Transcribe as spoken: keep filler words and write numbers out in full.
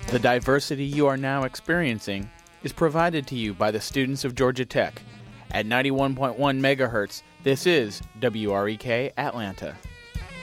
The diversity you are now experiencing is provided to you by the students of Georgia Tech. At ninety-one point one megahertz, this is W R E K Atlanta.